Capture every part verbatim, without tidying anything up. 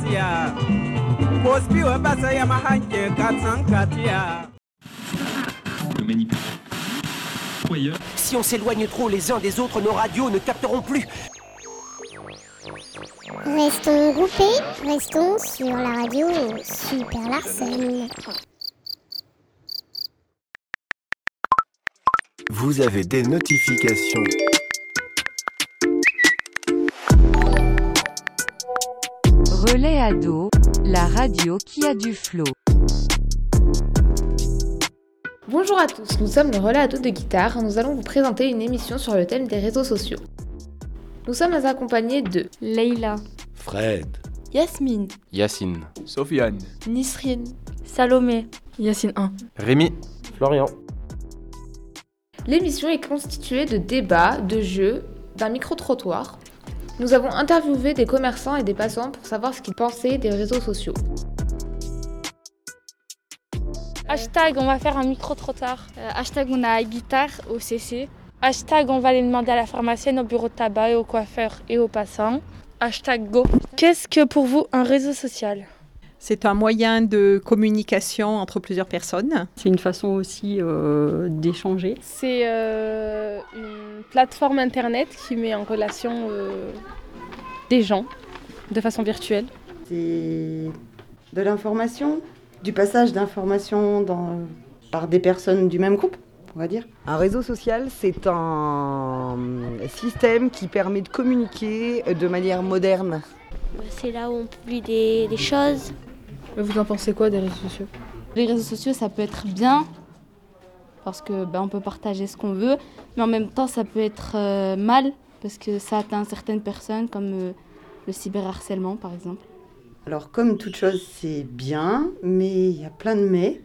katia. Pospi wa basa ya mahanke katsan katia. Le manipule. Si on s'éloigne trop les uns des autres, nos radios ne capteront plus. Restons groupés, restons sur la radio Super Larsen. Vous avez des notifications. Relais Ado, la radio qui a du flow. Bonjour à tous, nous sommes le Relais Ado de guitare. Nous allons vous présenter une émission sur le thème des réseaux sociaux. Nous sommes accompagnés de Leïla, Fred, Yasmine, Yacine, Sofiane, Nisrine, Salomé, Yacine un, Rémi, Florian. L'émission est constituée de débats, de jeux, d'un micro-trottoir. Nous avons interviewé des commerçants et des passants pour savoir ce qu'ils pensaient des réseaux sociaux. Hashtag on va faire un micro-trottoir. Euh, hashtag on a guitare au C C. Hashtag on va aller demander à la pharmacienne, au bureau de tabac et au coiffeur et aux passants. Hashtag go. Qu'est-ce que pour vous un réseau social ? C'est un moyen de communication entre plusieurs personnes. C'est une façon aussi euh, d'échanger. C'est euh, une plateforme internet qui met en relation euh, des gens de façon virtuelle. C'est de l'information, du passage d'informations dans, par des personnes du même groupe, on va dire. Un réseau social, c'est un système qui permet de communiquer de manière moderne. C'est là où on publie des, des choses. Mais vous en pensez quoi des réseaux sociaux ? Les réseaux sociaux, ça peut être bien, parce que ben, on peut partager ce qu'on veut, mais en même temps, ça peut être euh, mal, parce que ça atteint certaines personnes, comme euh, le cyberharcèlement, par exemple. Alors, comme toute chose, c'est bien, mais il y a plein de mais.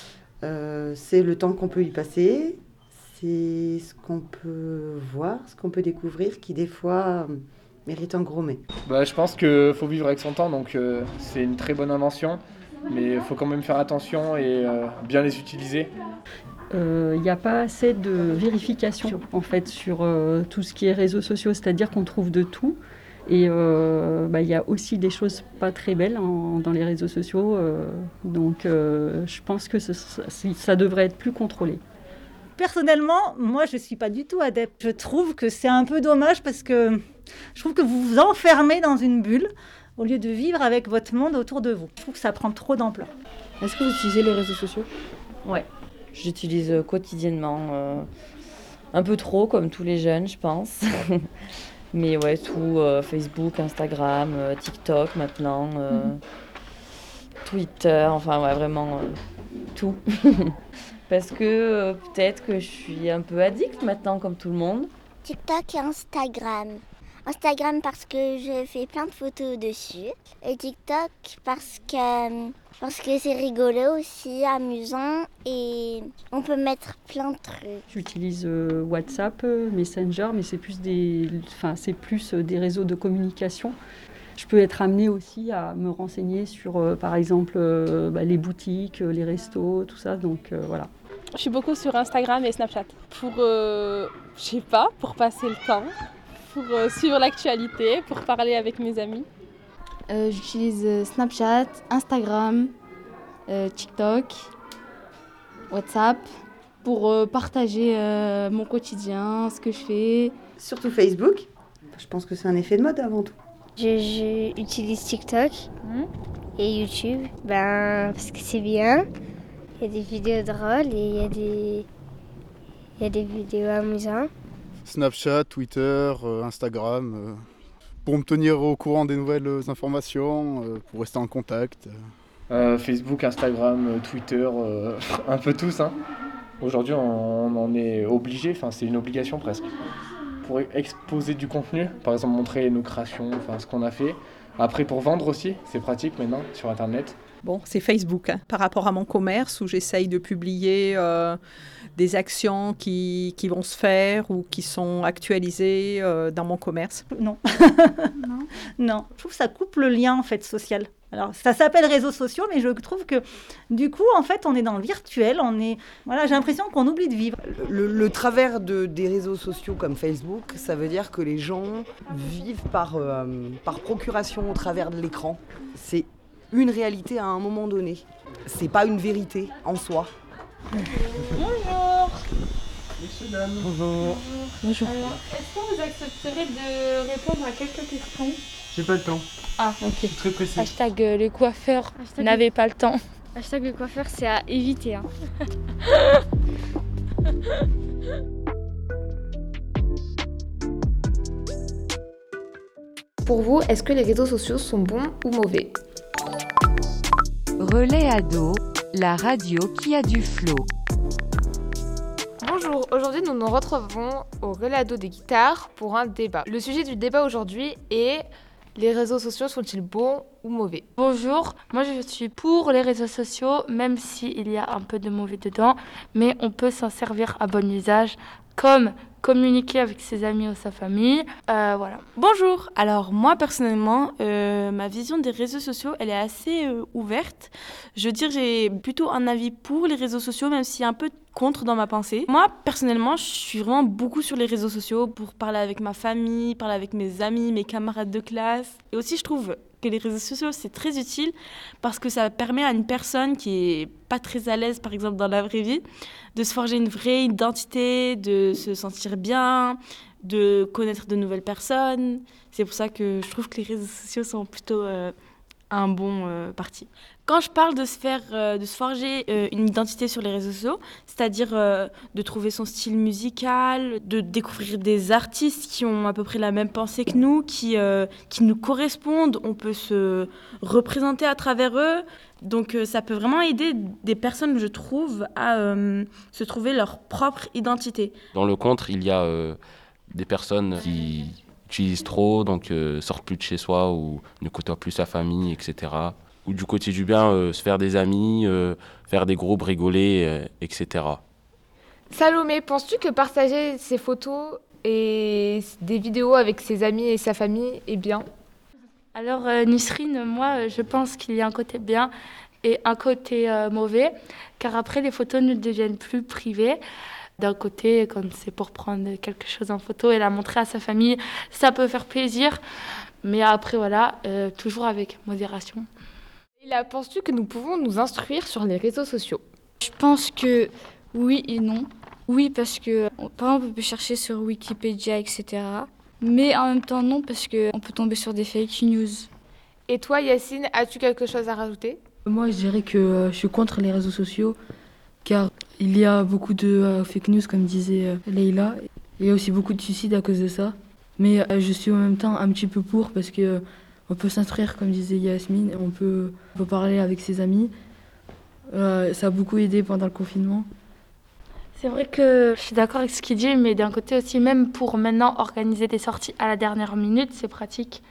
Euh, c'est le temps qu'on peut y passer, c'est ce qu'on peut voir, ce qu'on peut découvrir, qui des fois euh, mérite un gros mais. Bah, je pense qu'il faut vivre avec son temps, donc euh, c'est une très bonne invention, mais il faut quand même faire attention et euh, bien les utiliser. Il euh, n'y a pas assez de vérification en fait, sur euh, tout ce qui est réseaux sociaux, c'est-à-dire qu'on trouve de tout. Et il euh, bah, y a aussi des choses pas très belles en, dans les réseaux sociaux, euh, donc euh, je pense que ce, ça, ça devrait être plus contrôlé. Personnellement, moi je ne suis pas du tout adepte. Je trouve que c'est un peu dommage parce que je trouve que vous vous enfermez dans une bulle au lieu de vivre avec votre monde autour de vous. Je trouve que ça prend trop d'ampleur. Est-ce que vous utilisez les réseaux sociaux ? Ouais, j'utilise quotidiennement, euh, un peu trop comme tous les jeunes je pense. Mais ouais, tout, euh, Facebook, Instagram, euh, TikTok maintenant, euh, mmh. Twitter, enfin ouais, vraiment euh, tout. Parce que euh, peut-être que je suis un peu addict maintenant, comme tout le monde. TikTok et Instagram. Instagram parce que je fais plein de photos dessus. Et TikTok parce que, parce que c'est rigolo aussi, amusant. Et on peut mettre plein de trucs. J'utilise euh, WhatsApp, euh, Messenger, mais c'est plus, des, enfin, c'est plus euh, des réseaux de communication. Je peux être amenée aussi à me renseigner sur, euh, par exemple, euh, bah, les boutiques, euh, les restos, tout ça. Donc euh, voilà. Je suis beaucoup sur Instagram et Snapchat. Pour, euh, je sais pas, pour passer le temps. Pour euh, suivre l'actualité, pour parler avec mes amis. Euh, j'utilise Snapchat, Instagram, euh, TikTok, WhatsApp, pour euh, partager euh, mon quotidien, ce que je fais. Surtout Facebook, je pense que c'est un effet de mode avant tout. Je, je utilise TikTok mmh. et YouTube, ben, parce que c'est bien. Il y a des vidéos drôles et il y a des, il y a des vidéos amusantes. Snapchat, Twitter, euh, Instagram, euh, pour me tenir au courant des nouvelles informations, euh, pour rester en contact. Euh, Facebook, Instagram, Twitter, euh, un peu tous. Hein. Aujourd'hui, on, on en est obligé, enfin c'est une obligation presque. Pour exposer du contenu, par exemple montrer nos créations, enfin ce qu'on a fait. Après pour vendre aussi, c'est pratique maintenant sur Internet. Bon, c'est Facebook, hein, par rapport à mon commerce où j'essaye de publier euh, des actions qui, qui vont se faire ou qui sont actualisées euh, dans mon commerce. Non. non. Non, je trouve que ça coupe le lien en fait social. Alors, ça s'appelle réseaux sociaux, mais je trouve que du coup, en fait, on est dans le virtuel. On est, voilà, j'ai l'impression qu'on oublie de vivre. Le, le travers de, des réseaux sociaux comme Facebook, ça veut dire que les gens vivent par, euh, par procuration au travers de l'écran. C'est une réalité à un moment donné. C'est pas une vérité en soi. Bonjour. Bonjour. Bonjour. Alors, est-ce que vous accepterez de répondre à quelques questions? J'ai pas le temps. Ah, ok. Je suis très pressé. Hashtag euh, les coiffeurs Hashtag n'avaient pas le temps. Hashtag le coiffeur, c'est à éviter. Hein. Pour vous, est-ce que les réseaux sociaux sont bons ou mauvais? Relais Ado, la radio qui a du flow. Bonjour, aujourd'hui nous nous retrouvons au Relais Ado des guitares pour un débat. Le sujet du débat aujourd'hui est: les réseaux sociaux sont-ils bons ou mauvais? Bonjour, moi je suis pour les réseaux sociaux, même s'il y a un peu de mauvais dedans, mais on peut s'en servir à bon usage, comme communiquer avec ses amis ou sa famille, euh, voilà. Bonjour, alors moi personnellement, euh, ma vision des réseaux sociaux, elle est assez euh, ouverte. Je veux dire, j'ai plutôt un avis pour les réseaux sociaux, même s'il y a un peu contre dans ma pensée. Moi, personnellement, je suis vraiment beaucoup sur les réseaux sociaux pour parler avec ma famille, parler avec mes amis, mes camarades de classe. Et aussi, je trouve que les réseaux sociaux, c'est très utile parce que ça permet à une personne qui est pas très à l'aise, par exemple, dans la vraie vie, de se forger une vraie identité, de se sentir bien, de connaître de nouvelles personnes. C'est pour ça que je trouve que les réseaux sociaux sont plutôt euh, un bon euh, parti. Quand je parle de se faire, euh, de se forger euh, une identité sur les réseaux sociaux, c'est-à-dire euh, de trouver son style musical, de découvrir des artistes qui ont à peu près la même pensée que nous, qui, euh, qui nous correspondent, on peut se représenter à travers eux. Donc euh, ça peut vraiment aider des personnes, je trouve, à euh, se trouver leur propre identité. Dans le contre, il y a euh, des personnes qui utilisent trop, donc euh, sortent plus de chez soi ou ne côtoient plus sa famille, et cetera. Ou du côté du bien, euh, se faire des amis, euh, faire des groupes, rigoler, euh, et cetera. Salomé, penses-tu que partager ses photos et des vidéos avec ses amis et sa famille est bien? Alors euh, Nisrine, moi je pense qu'il y a un côté bien et un côté euh, mauvais, car après les photos ne deviennent plus privées. D'un côté, quand c'est pour prendre quelque chose en photo et la montrer à sa famille, ça peut faire plaisir, mais après voilà, euh, toujours avec modération. Et là, penses-tu que nous pouvons nous instruire sur les réseaux sociaux? Je pense que oui et non. Oui, parce que par exemple, on peut chercher sur Wikipédia, et cetera. Mais en même temps, non, parce qu'on peut tomber sur des fake news. Et toi, Yacine, as-tu quelque chose à rajouter? Moi, je dirais que euh, je suis contre les réseaux sociaux, car il y a beaucoup de euh, fake news, comme disait euh, Leïla. Il y a aussi beaucoup de suicides à cause de ça. Mais euh, je suis en même temps un petit peu pour, parce que euh, on peut s'instruire, comme disait Yasmine, on peut, on peut parler avec ses amis. Euh, ça a beaucoup aidé pendant le confinement. C'est vrai que je suis d'accord avec ce qu'il dit, mais d'un côté aussi, même pour maintenant organiser des sorties à la dernière minute, c'est pratique.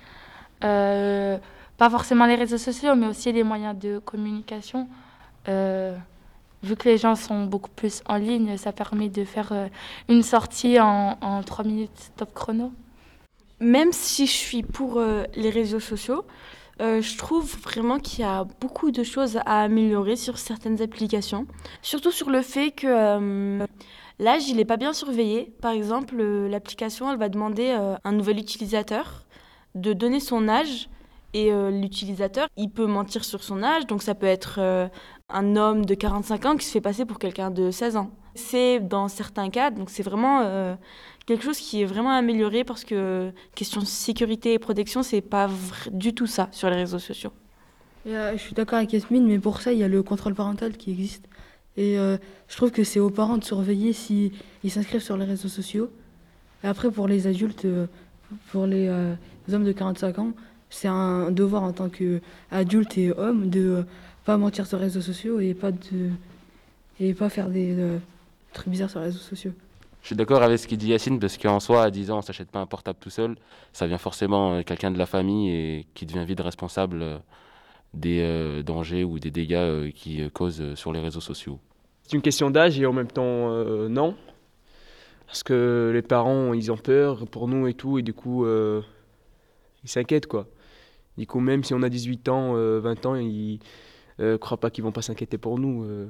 Euh, pas forcément les réseaux sociaux, mais aussi les moyens de communication. Euh, vu que les gens sont beaucoup plus en ligne, ça permet de faire euh, une sortie en, en trois minutes top chrono. Même si je suis pour euh, les réseaux sociaux, euh, je trouve vraiment qu'il y a beaucoup de choses à améliorer sur certaines applications. Surtout sur le fait que euh, l'âge, il n'est pas bien surveillé. Par exemple, euh, l'application, elle va demander euh, à un nouvel utilisateur de donner son âge. Et euh, l'utilisateur, il peut mentir sur son âge. Donc ça peut être euh, un homme de quarante-cinq ans qui se fait passer pour quelqu'un de seize ans. C'est dans certains cas, donc c'est vraiment euh, quelque chose qui est vraiment amélioré parce que question sécurité et protection, c'est pas vr- du tout ça sur les réseaux sociaux. Et, euh, je suis d'accord avec Yasmine, mais pour ça, il y a le contrôle parental qui existe. Et euh, je trouve que c'est aux parents de surveiller s'ils s'inscrivent sur les réseaux sociaux. Et après, pour les adultes, euh, pour les, euh, les hommes de quarante-cinq ans, c'est un devoir en tant qu'adulte et homme de ne euh, pas mentir sur les réseaux sociaux et pas, de, et pas faire des euh, trucs bizarres sur les réseaux sociaux. Je suis d'accord avec ce qu'il dit Yacine, parce qu'en soi, à dix ans, on ne s'achète pas un portable tout seul. Ça vient forcément euh, quelqu'un de la famille et qui devient vite responsable euh, des euh, dangers ou des dégâts euh, qu'il cause euh, sur les réseaux sociaux. C'est une question d'âge et en même temps, euh, non. Parce que les parents, ils ont peur pour nous et tout, et du coup, euh, ils s'inquiètent, quoi. Du coup, même si on a dix-huit ans, euh, vingt ans, ils ne croient pas qu'ils vont pas s'inquiéter pour nous. euh.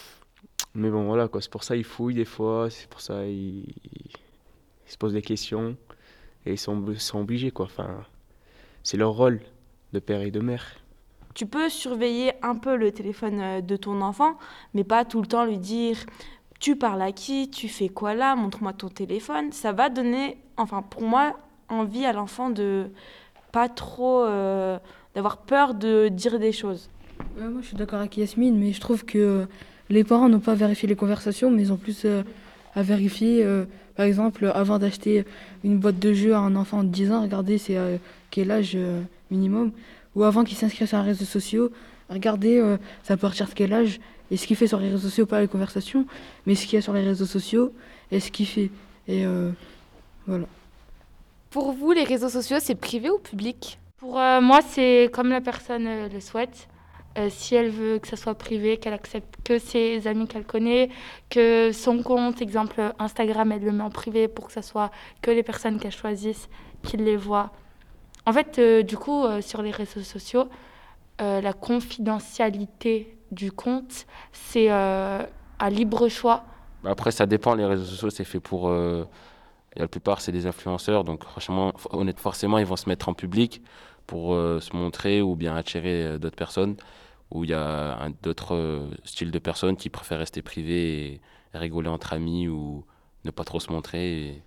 Mais bon, voilà, quoi. C'est pour ça qu'ils fouillent des fois, c'est pour ça qu'ils ils se posent des questions et ils sont, ils sont obligés, quoi. Enfin, c'est leur rôle de père et de mère. Tu peux surveiller un peu le téléphone de ton enfant, mais pas tout le temps lui dire « tu parles à qui, tu fais quoi là, montre-moi ton téléphone ». Ça va donner, enfin pour moi, envie à l'enfant de pas trop, euh, d'avoir peur de dire des choses. Ouais, moi je suis d'accord avec Yasmine, mais je trouve que euh, les parents n'ont pas vérifié les conversations, mais ils ont plus euh, à vérifier. Euh, par exemple, avant d'acheter une boîte de jeux à un enfant de dix ans, regardez c'est euh, quel âge euh, minimum. Ou avant qu'il s'inscrive sur les réseaux sociaux, regardez, euh, ça peut partir de quel âge, et ce qu'il fait sur les réseaux sociaux, pas les conversations, mais ce qu'il y a sur les réseaux sociaux, et ce qu'il fait. Et euh, voilà. Pour vous, les réseaux sociaux, c'est privé ou public ? Pour euh, moi, c'est comme la personne euh, le souhaite. Euh, si elle veut que ça soit privé, qu'elle accepte que ses amis qu'elle connaît, que son compte, exemple Instagram, elle le met en privé pour que ça soit que les personnes qu'elle choisisse qui les voient. En fait, euh, du coup, euh, sur les réseaux sociaux, euh, la confidentialité du compte, c'est euh, à libre choix. Après, ça dépend. Les réseaux sociaux, c'est fait pour... Euh, la plupart, c'est des influenceurs. Donc, franchement, honnêtement, forcément, ils vont se mettre en public pour euh, se montrer ou bien attirer euh, d'autres personnes. Ou il y a un, d'autres euh, styles de personnes qui préfèrent rester privés et, et rigoler entre amis ou ne pas trop se montrer. Et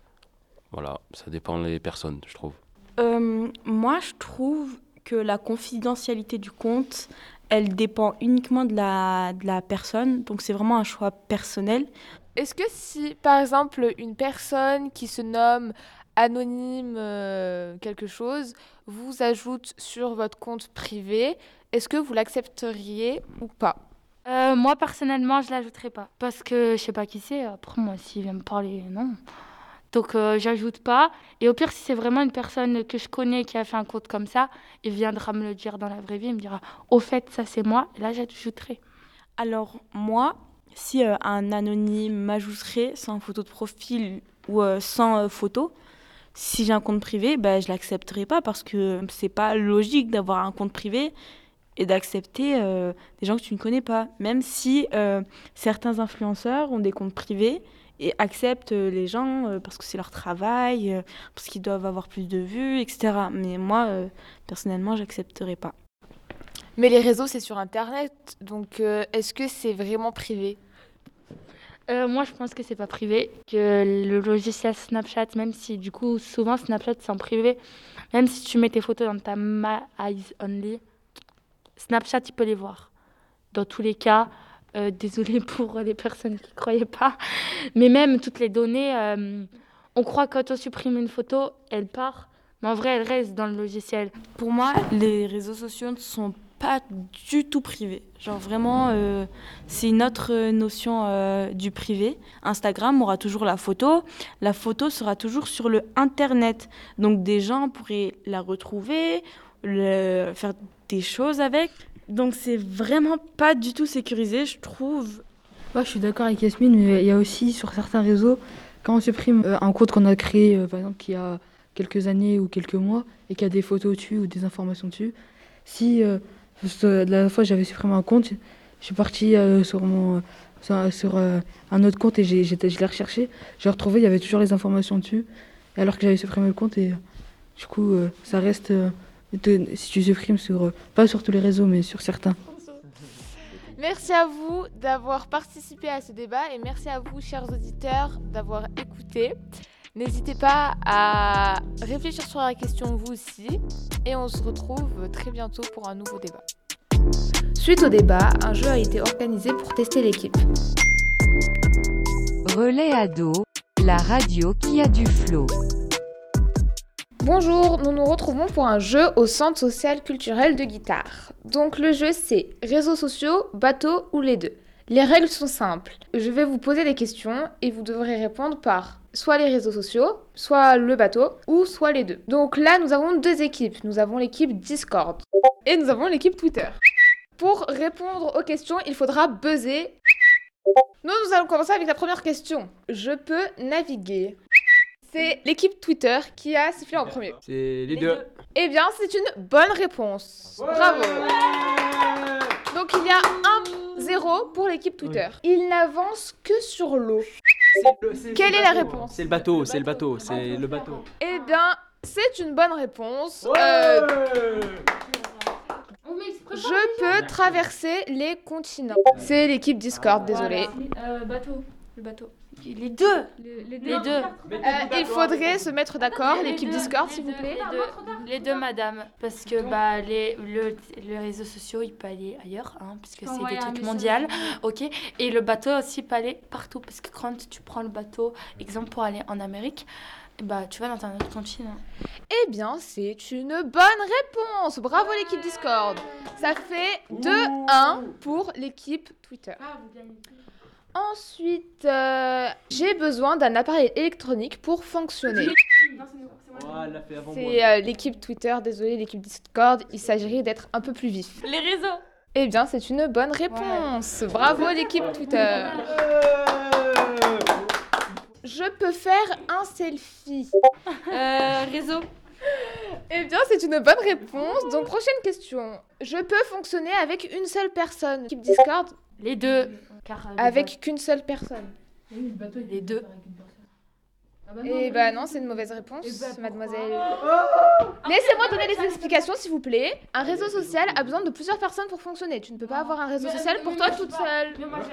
voilà, ça dépend des personnes, je trouve. Euh, moi, je trouve que la confidentialité du compte, elle dépend uniquement de la, de la personne. Donc, c'est vraiment un choix personnel. Est-ce que si, par exemple, une personne qui se nomme anonyme euh, quelque chose vous ajoute sur votre compte privé, est-ce que vous l'accepteriez ou pas ? euh, Moi, personnellement, je ne l'ajouterai pas. Parce que je ne sais pas qui c'est. Après, moi, s'il vient me parler, non. Donc, euh, j'ajoute pas. Et au pire, si c'est vraiment une personne que je connais qui a fait un compte comme ça, il viendra me le dire dans la vraie vie. Il me dira, au fait, ça, c'est moi. Et là, j'ajouterai. Alors, moi, si euh, un anonyme m'ajouterait sans photo de profil ou euh, sans euh, photo, si j'ai un compte privé, bah, je ne l'accepterai pas parce que c'est pas logique d'avoir un compte privé et d'accepter euh, des gens que tu ne connais pas. Même si euh, certains influenceurs ont des comptes privés et acceptent les gens euh, parce que c'est leur travail, euh, parce qu'ils doivent avoir plus de vues, et cetera. Mais moi, euh, personnellement, je n'accepterai pas. Mais les réseaux, c'est sur Internet, donc euh, est-ce que c'est vraiment privé ? euh, Moi, je pense que c'est pas privé, que le logiciel Snapchat, même si du coup, souvent Snapchat, c'est en privé, même si tu mets tes photos dans ta My Eyes Only, Snapchat, il peut les voir. Dans tous les cas, euh, désolé pour les personnes qui ne croyaient pas, mais même toutes les données, euh, on croit que quand on supprime une photo, elle part, mais en vrai, elle reste dans le logiciel. Pour moi, les réseaux sociaux ne sont pas du tout privés. Genre vraiment, euh, c'est une autre notion euh, du privé. Instagram aura toujours la photo. La photo sera toujours sur le Internet. Donc des gens pourraient la retrouver, le, faire des choses avec. Donc c'est vraiment pas du tout sécurisé, je trouve. Ouais, je suis d'accord avec Yasmine, mais il y a aussi sur certains réseaux, quand on supprime euh, un compte qu'on a créé, euh, par exemple, qui a quelques années ou quelques mois, et qu'il y a des photos dessus ou des informations dessus, si euh, la dernière fois j'avais supprimé un compte, je suis partie euh, sur, mon, sur, sur euh, un autre compte et j'ai, j'ai, je l'ai recherché, j'ai retrouvé, il y avait toujours les informations dessus, alors que j'avais supprimé le compte, et euh, du coup, euh, ça reste... Euh, De, si tu supprimes sur, euh, pas sur tous les réseaux, mais sur certains. Merci à vous d'avoir participé à ce débat et merci à vous, chers auditeurs, d'avoir écouté. N'hésitez pas à réfléchir sur la question vous aussi et on se retrouve très bientôt pour un nouveau débat. Suite au débat, un jeu a été organisé pour tester l'équipe. Relais Ado, la radio qui a du flow. Bonjour, nous nous retrouvons pour un jeu au Centre social culturel de Guitare. Donc le jeu c'est réseaux sociaux, bateaux ou les deux. Les règles sont simples. Je vais vous poser des questions et vous devrez répondre par soit les réseaux sociaux, soit le bateau ou soit les deux. Donc là nous avons deux équipes. Nous avons l'équipe Discord et nous avons l'équipe Twitter. Pour répondre aux questions, il faudra buzzer. Nous, nous allons commencer avec la première question. Je peux naviguer. C'est l'équipe Twitter qui a sifflé en premier. C'est les deux. Eh bien, c'est une bonne réponse. Bravo. Donc, il y a un zéro pour l'équipe Twitter. Il n'avance que sur l'eau. Quelle est la réponse? C'est le bateau, c'est le bateau, c'est le bateau. Eh bien, c'est une bonne réponse. Euh, je peux traverser les continents. C'est l'équipe Discord, désolé. Euh, bateau. Le bateau. Les deux. Les, les Les deux. Euh, il faudrait se mettre d'accord, l'équipe Discord, s'il vous plaît. Les deux, les deux, madame. Parce que bah, les, le, les réseaux sociaux, il peut aller ailleurs, hein, parce que c'est Envoyer des un trucs message. mondiaux. Ok. Et le bateau aussi peut aller partout. Parce que quand tu prends le bateau, exemple pour aller en Amérique, bah, tu vas dans un autre continent. Eh bien, c'est une bonne réponse. Bravo l'équipe Discord. Ça fait deux un pour l'équipe Twitter. Ah, vous gagnez. Ensuite, euh, j'ai besoin d'un appareil électronique pour fonctionner. C'est euh, l'équipe Twitter, désolé, l'équipe Discord, il s'agirait d'être un peu plus vif. Les réseaux. Eh bien, c'est une bonne réponse. Bravo l'équipe Twitter. Je peux faire un selfie. Euh, réseau. Eh bien, c'est une bonne réponse. Donc, prochaine question. Je peux fonctionner avec une seule personne. L'équipe Discord, les deux. Car, euh, avec qu'une seule personne. Les deux. Eh bah non, c'est une mauvaise réponse, mademoiselle. Laissez-moi donner des explications, s'il vous plaît. Un réseau social a besoin de plusieurs personnes pour fonctionner. Tu ne peux pas avoir un réseau social pour toi toute seule.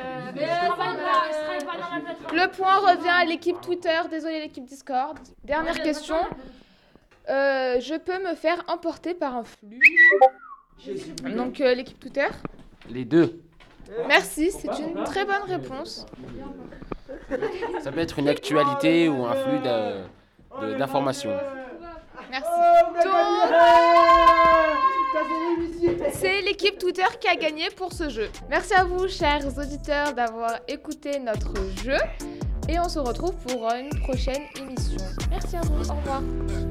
Le point revient à l'équipe Twitter, désolé l'équipe Discord. Dernière question. Euh, je peux me faire emporter par un flux. Donc euh, l'équipe Twitter. Les deux. Merci, c'est une très bonne réponse. Ça peut être une actualité ou un flux de- de- d'informations. Merci. Donc, c'est l'équipe Twitter qui a gagné pour ce jeu. Merci à vous, chers auditeurs, d'avoir écouté notre jeu. Et on se retrouve pour une prochaine émission. Merci à vous, au revoir.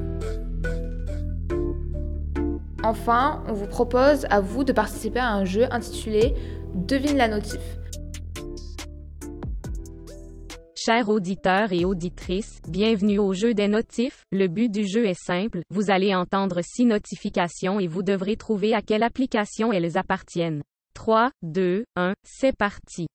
Enfin, on vous propose à vous de participer à un jeu intitulé Devine la notif. Chers auditeurs et auditrices, bienvenue au jeu des notifs. Le but du jeu est simple, vous allez entendre six notifications et vous devrez trouver à quelle application elles appartiennent. trois, deux, un, c'est parti.